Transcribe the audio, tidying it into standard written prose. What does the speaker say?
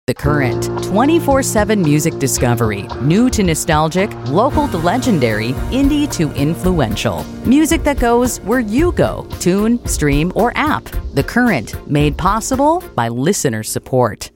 The Current, 24/7 music discovery. New to nostalgic, local to legendary, indie to influential. Music that goes where you go. Tune, stream, or app. The Current, made possible by listener support.